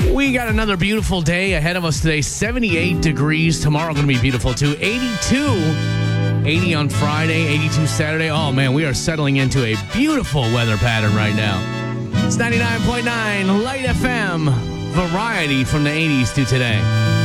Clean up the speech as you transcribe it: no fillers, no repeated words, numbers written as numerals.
We got another beautiful day ahead of us today. 78 degrees. Tomorrow going to be beautiful too. 82. 80 on Friday, 82 Saturday. Oh man, we are settling into a beautiful weather pattern right now. It's 99.9 Light FM. Variety from the 80s to today.